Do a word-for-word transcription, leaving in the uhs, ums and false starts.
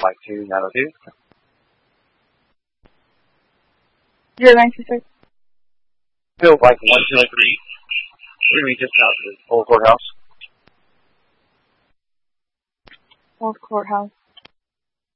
Mike two nine oh two. Zero nine two six. Field Mike one two oh three. We're going to be just out to the old courthouse. Old courthouse.